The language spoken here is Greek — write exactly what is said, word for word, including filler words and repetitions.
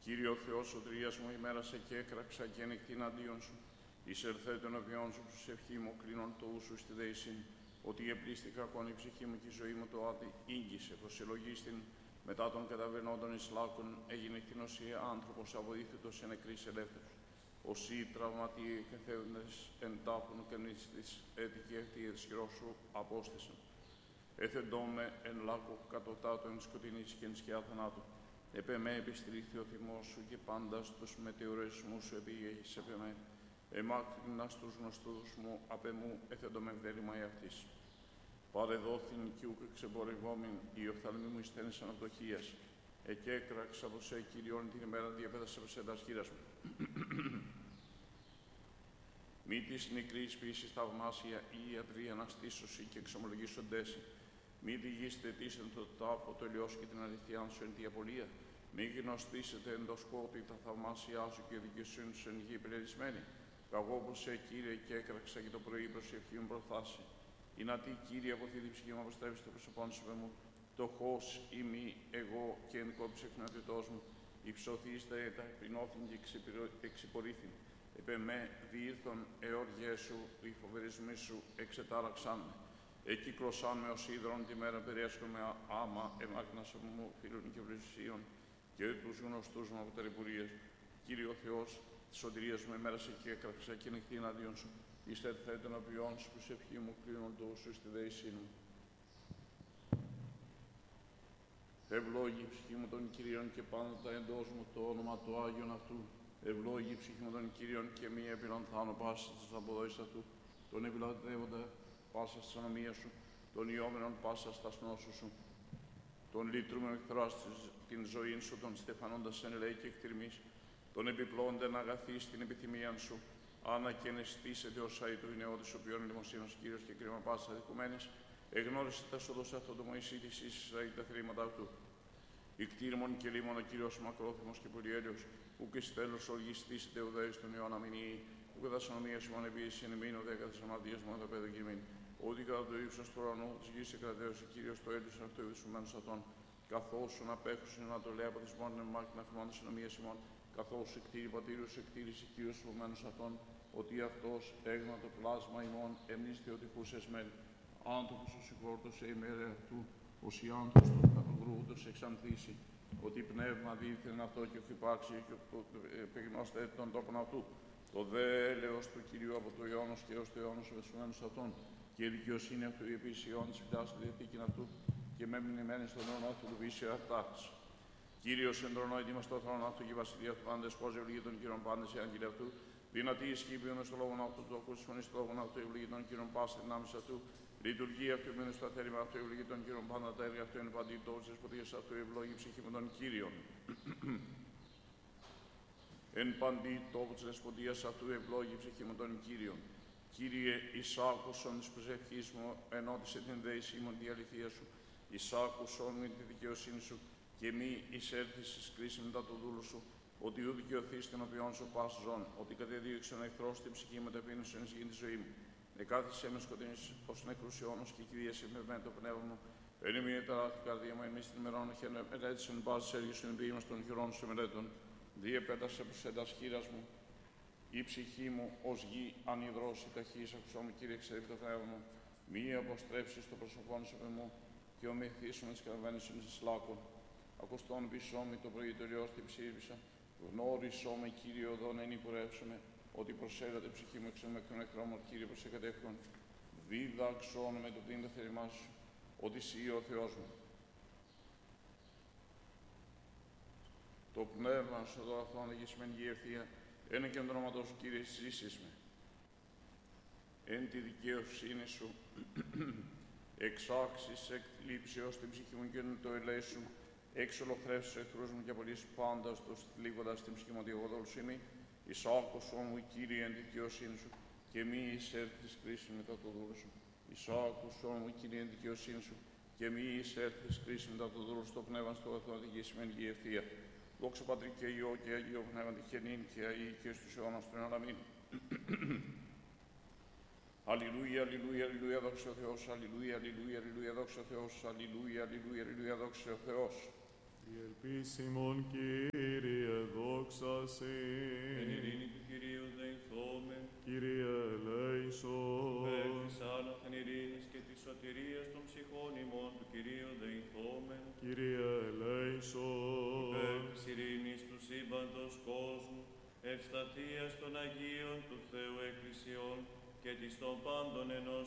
Κύριε ο Θεός σωτηρίας μου, ημέρασε και έκραξα και ανοιχτήν αντίον σου. Εισερθέ των οποιών σου προσευχή μου, κλείνον το ούσου στη δέησιν. Ότι επλήστη κακόν η ψυχή μου και η ζωή μου το άτι ήγγισε. Προσελογίστην μετά των καταβαινόντων εις λάκων, έγινε κτηνός ή άνθρωπος αβοήθητος εν νεκρής ελεύθερος. Όσοι τραυματίοι εκθέοντες εν τάφων και νηστής έτυχε τη ισχυρό σου απόστησαν. Έθεντό με εν λάκο κατωτάτω εν σκοτεινής και εν σκιά θανάτου. Επ' εμέ επιστρίθη ο θυμός σου και πάντα στους μετεωρεσμούς σου επήγεχης επ' εμέ. Εμάκρινα στους γνωστούς μου απ' εμού έθεντο με βδέλημα εαυτής. Παρεδόθην κι ούκ εξεμπορευόμην, οι οφθαλμοί μου εισθένησαν αυτοχίας. Εκέκραξα από σε Κυριόν την ημέρα διαπέδασα από σε τα σχήρας μου. Μη της νικρής ποιήσης θαυμάσια ή ιατρή αναστήσωση και εξομολογήσοντέσαι. Μη τη γης τετήσεν το τάφο, το ελιός και την αληθειά σου εν τη απολία. Μη γνωστήσετε εν το σκότη τα θαυμάσια σου και δικαιοσύνη σου εν γη περιορισμένη. Καγώ πως σε Κύριε και έκραξα και το πρωί προσευχή μου προθάσει. Η να τι Κύριε από τη ψυχή μου αποστρέψει το προσωπόν σου με μου. Φτωχός ημί εγώ και εν κόψη εκνεωτητός μου. Υψωθήστε τα επεινώθην και εξυπορήθην. Επ' εμέ διήρθον εόργιέ σου, οι φοβερισμοί σου εξετάραξάν με. Εκύκλωσάν με ως ίδρων τη μέρα περιέσχομαι άμα εμάγνασα μου φίλων και πλησίων και τους γνωστούς μου από τα ρηπουρίες. Κύριε ο Θεός, της σωτηρίας μου ημέρασε και έκραξα και νυχτή εναντίον σου. Ειστερθέ των οποίων σου προσευχή μου κλείνον το ούσου στη δέησή μου. Ευλόγη η ψυχή μου των Κυρίων και πάντα τα εντός μου το όνομα του Άγιον αυτού. Ευλόγη η ψυχή μου των Κυρίων και μη επιλανθάνω πάσα της αποδόης αυτού. Τον επιλαντεύοντα πάσα της ανομίας σου, των ιόμενων πάσα στα νόσου σου. Τον λύτρουμε εχθράς την ζωή σου, τον στεφανώντας εν λέει και εκτιρμής. Τον επιπλώντεν αγαθή στην επιθυμία σου. Άνα και εναισθήσετε ως αητού η νεότης, ο οποίον λιμοσύνος Κύριος και κρίμα πάσα δικουμένης. Εγνώρισε τα σοδός αυτό το Μωυσή της Ισραήλ τα θρήματα αυτού. Ικτήρμον και λίμων ο Κύριος μακρόθυμος και πολυέλιος, που και στέλος οργιστήσετε ουδέης των Ιωάννα μηνύει, που κατά σανομίας ημών επίσης εν εμήν ο δέκατας αμαρτίας μόνο τα πέδο κειμήν. Ότι κατά το ύψος του ουρανού της γης εκρατέωσε Κύριος το έλιος αυτού ευησουμένους αυτών, καθώς σου να παίχουσουν να το λέει από τις μόνες μάχη να φημώνουν συνομίας ημών, καθώς εκτήρη πατήριος εκτήρησε Κύριος ευωμένους αυτών, ότι αυτός έγνα το πλάσμα ημών εμνίστη ότι χούσες μέλ. Άνθρωπος ο συγχώρτωσε η μέρα αυτού, ως η άνθρωπος του αγρούτος εξανθήσει, ότι πνεύμα δίθεν αυτό και όχι υπάρξει και επιγνώστε τον τόπον αυτού. Το δε έλεος του Κυρίου από το αιώνος και έως το αιώνος ευεσουμένους αυτών, και η δικαιοσύνη αυτού η επίσης αιώνης φυτά στη διαθήκη αυτού, και με μνημένη στον αιώνα αυτού του βίσιο αυτάς. Κύριος εντρονό ετοιμαστό θρόνο αυτού και η βασιλεία του πάντες, πώς ευλογεί των Κύριων πάντες η άγγελοι αυτού. Δυνατή ισχύ ποιον στο λόγο αυτού, το ακούς φωνή στο λόγο αυτού, ευλογεί των Κύριων πάσα δυνάμεις αυτού. Λειτουργεί αυτού μένει στα θέλημα αυτού, ευλογεί των Κύριων πάντα τα έργα αυτού, είναι παντή τόπους της ποτίας αυτού, ευλόγη ψυχή με των Κύριων. Εν παντή τόπου της δεσποτείας αυτού, ευλόγη ψυχή με των Κύριων. Κύριε, εισάκουσον της προσευχής μου, ενώτισε την δέησή μου τη αληθεία σου. Εισάκουσον με τη δικαιοσύνη σου, και μη εισέλθεις εις κρίση μετά του δούλου σου, ότι ου δικαιωθείς την οποίον σου πας ζών, ότι κατεδίωξε ο εχθρός την ψυχή με ταπείνωση εν γη τη ζωή μου. Εκάθισε με σκοτεινής ως νεκρούς αιώνος και κυρίασε με με το πνεύμα μου. Εν ημί εταράχτη καρδία μου, εμείς την ημερών και μελέτησαν πάσης έργης των επίγημας των χειρών σου μελέτων. Διεπέτασε προς έντας χείρας μου. Η ψυχή μου ως γη ανυδρώσει ταχύς, ακουσώ μου Κύριε εξαιρετή το πνεύμα μου. Μη αποστρέψεις το πρόσωπόν σου με μου και ομοιθείς με τις καραβαίνεις της λάκων. Ακουστόν πίσω με το προηγητοριό στην ψήφισα. Γνώρισό με Κύριε οδόν εν υπορεύσομαι, ότι προσέλατε ψυχή μου εξ μέχρι τον εχθρό μου, Κύριε προσεκατεύχον. Δίδαξόν με το τίντα θέλημά σου, ότι εσύ ο Θεός μου. Το πνεύμα σου εδώ αυτόν αγισμένη η ευθεία, ένα και τον όματό σου Κύριε ζήσεις με. Εν τη δικαιοσύνη σου, εξάξεις εκ λήψεως την ψυχή μου και το ελέησου, εξολοθρεύσεις εχθρούς μου και απολύσεις πάντας τους θλίβοντας την ψυχή μου ότι εγώ δόλους είμαι. Εισάκουσό μου, Κύριε, εν τη δικαιοσύνη σου, και μη εισέρθεις κρίση μετά το δούλο σου. Εισάκουσό μου, Κύριε, εν τη δικαιοσύνη σου, και μη εισέρθεις κρίση μετά το δούλο σου, το πνεύμα στο βαθμό δικαιοσμένη και η ευθεία. Δόξα Πατρί και Υιό και Αγίο Πνεύμα τη χενήν και αεί και στους αιώνας των αιώναμιν. Αλληλούια, αλληλούια, αλληλούια, δόξα ο Θεός, αλληλούια, αλληλούια, αλληλούια, δόξα ο Θεός, αλληλούια, αλληλούια, αλληλούια, δόξα ο Θεός. Η ελπίση ημών, Κύριε, δόξα Συ. Εν ειρήνη του Κυρίου δεηθόμεν. Κύριε ελέησον. Υπέρ της άνωθεν ειρήνης και της σωτηρίας των ψυχών ημών του Κυρίου δεηθόμεν. Κύριε ελέησον. Υπέρ της ειρήνης του σύμπαντος κόσμου, ευσταθίας των Αγίων του Θεού Εκκλησιών και της των πάντων ενός